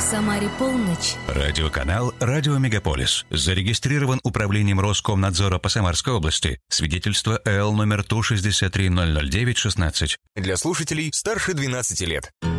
Самаре полночь. Радиоканал «Радио Мегаполис». Зарегистрирован Управлением Роскомнадзора по Самарской области. Свидетельство ЭЛ номер ТУ 6300916. Для слушателей старше 12 лет.